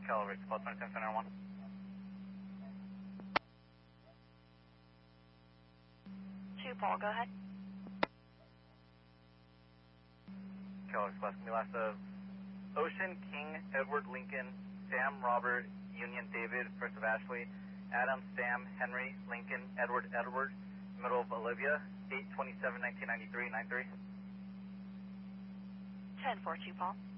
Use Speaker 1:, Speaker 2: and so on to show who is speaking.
Speaker 1: Calibrate, Paul 27 Center 1.
Speaker 2: Paul, go ahead.
Speaker 1: Keller Express, can be last of Ocean, King, Edward, Lincoln, Sam, Robert, Union, David, first of Ashley, Adam, Sam, Henry, Lincoln, Edward, middle of Olivia, 8/27/1993, 93.
Speaker 2: 10-4, Paul.